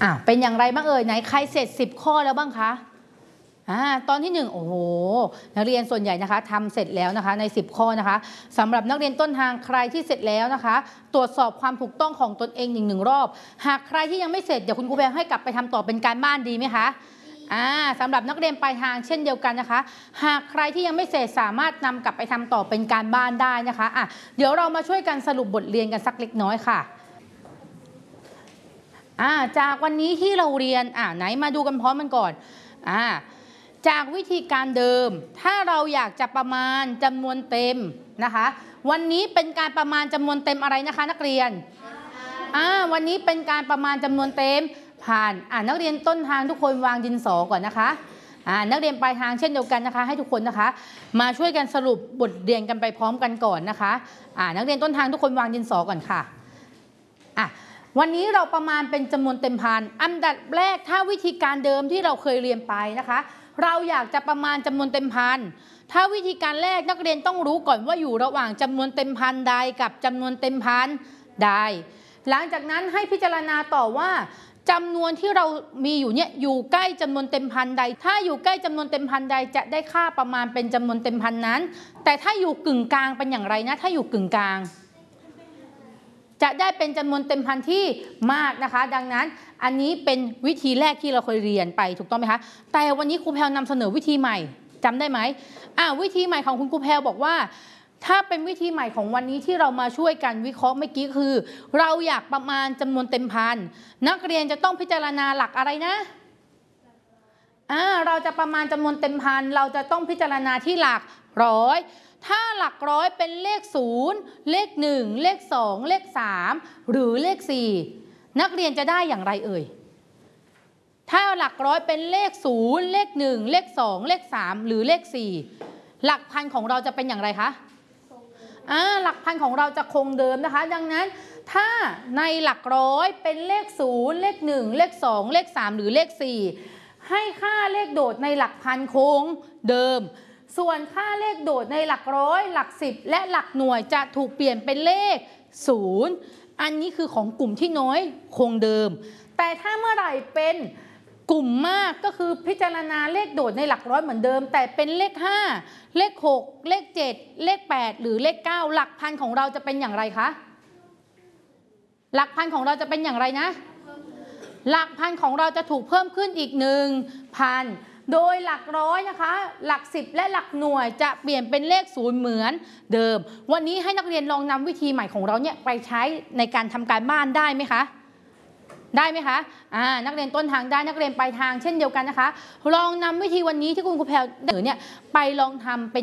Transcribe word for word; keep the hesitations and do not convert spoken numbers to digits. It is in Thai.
อ่ะเป็นอย่างไรบ้างเอ่ยไหนใครเสร็จสิบข้อแล้วบ้างคะอ่าตอนที่หนึ่งโอ้โหนักเรียนส่วนใหญ่นะคะทำเสร็จแล้วนะคะในสิบข้อนะคะสำหรับนักเรียนต้นทางใครที่เสร็จแล้วนะคะตรวจสอบความถูกต้องของตนเองหนึ่งหนึ่งรอบหากใครที่ยังไม่เสร็จเดี๋ยวคุณครูแพรให้กลับไปทำต่อเป็นการบ้านดีไหมคะอ่าสำหรับนักเรียนปลายทางเช่นเดียวกันนะคะหากใครที่ยังไม่เสร็จสามารถนำกลับไปทำต่อเป็นการบ้านได้นะคะอ่ะเดี๋ยวเรามาช่วยกันสรุปบทเรียนกันสักเล็กน้อยค่ะอ่าจากวันนี้ที่เราเรียนอ่าไหนมาดูกันพร้อมกันก่อนอ่าจากวิธีการเดิมถ้าเราอยากจะประมาณจำนวนเต็มนะคะวันนี้เป็นการประมาณจำนวนเต็มอะไรนะคะนักเรียนอ่าวันนี้เป็นการประมาณจำนวนเต็มผ่านอ่านักเรียนต้นทางทุกคนวางดินสอก่อนนะคะอ่านักเรียนปลายทางเช่นเดียวกันนะคะให้ทุกคนนะคะมาช่วยกันสรุปบทเรียนกันไปพร้อมกันก่อนนะคะอ่านักเรียนต้นทางทุกคนวางดินสอก่อนค่ะอ่ะวันนี้เราประมาณเป็นจำนวนเต็มพันอันดับแรกถ้าวิธีการเดิมที่เราเคยเรียนไปนะคะเราอยากจะประมาณจำนวนเต็มพันถ้าวิธีการแรกนักเรียนต้องรู้ก่อนว่าอยู่ระหว่างจำนวนเต็มพันใดกับจำนวนเต็มพันใดหลังจากนั้นให้พิจารณาต่อว่าจำนวนที่เรามีอยู่เนี่ยอยู่ใกล้จำนวนเต็มพันใดถ้าอยู่ใกล้จำนวนเต็มพันใดจะได้ค่าประมาณเป็นจำนวนเต็มพันนั้นแต่ถ้าอยู่กึ่งกลางเป็นอย่างไรนะถ้าอยู่กึ่งกลางจะได้เป็นจำนวนเต็มพันที่มากนะคะดังนั้นอันนี้เป็นวิธีแรกที่เราเคยเรียนไปถูกต้องไหมคะแต่วันนี้ครูแพรนำเสนอวิธีใหม่จำได้ไหมอ่าวิธีใหม่ของคุณครูแพรบอกว่าถ้าเป็นวิธีใหม่ของวันนี้ที่เรามาช่วยกันวิเคราะห์เมื่อกี้คือเราอยากประมาณจำนวนเต็มพันนักเรียนจะต้องพิจารณาหลักอะไรนะอ่าเราจะประมาณจำนวนเต็มพันเราจะต้องพิจารณาที่หลักร้อยถ้าหลักร้อยเป็นเลขศูนย์เลขหนึ่งเลขสองเลขสามหรือเลขสี่นักเรียนจะได้อย่างไรเอ่ยถ้าหลักร้อยเป็นเลขศูนย์เลขหนึ่งเลขสองเลขสามหรือเลขสี่หลักพันของเราจะเป็นอย่างไรคะอ่าหลักพันของเราจะคงเดิมนะคะดังนั้นถ้าในหลักร้อยเป็นเลขศูนย์เลขหนึ่งเลขสองเลขสามหรือเลขสี่ให้ค่าเลขโดดในหลักพันคงเดิมส่วนค่าเลขโดดในหลักร้อยหลักสิบและหลักหน่วยจะถูกเปลี่ยนเป็นเลขศูนย์อันนี้คือของกลุ่มที่น้อยคงเดิมแต่ถ้าเมื่อไหร่เป็นกลุ่มมากก็คือพิจารณาเลขโดดในหลักร้อยเหมือนเดิมแต่เป็นเลขห้าเลขหกเลขเจ็ดเลขแปดหรือเลขเก้าหลักพันของเราจะเป็นอย่างไรคะหลักพันของเราจะเป็นอย่างไรนะหลักพันของเราจะถูกเพิ่มขึ้นอีกหนึ่งพันโดยหลักร้อยนะคะหลักสิบและหลักหน่วยจะเปลี่ยนเป็นเลขศูนย์เหมือนเดิมวันนี้ให้นักเรียนลองนำวิธีใหม่ของเราเนี่ยไปใช้ในการทำการบ้านได้ไหมคะได้ไหมคะอ่านักเรียนต้นทางได้นักเรียนปลายทางเช่นเดียวกันนะคะลองนำวิธีวันนี้ที่คุณครูแพรเสนอเนี่ยไปลองทำเป็น